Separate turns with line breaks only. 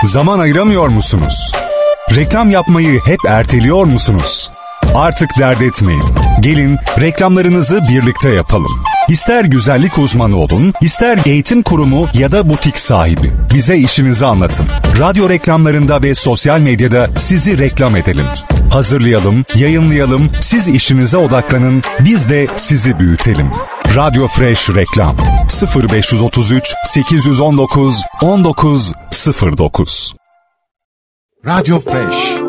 Zaman ayıramıyor musunuz? Reklam yapmayı hep erteliyor musunuz? Artık dert etmeyin. Gelin reklamlarınızı birlikte yapalım. İster güzellik uzmanı olun, ister eğitim kurumu ya da butik sahibi. Bize işinizi anlatın. Radyo reklamlarında ve sosyal medyada sizi reklam edelim. Hazırlayalım, yayınlayalım, siz işinize odaklanın, biz de sizi büyütelim. Radyo Fresh Reklam 0533 819 1909.
Radyo Fresh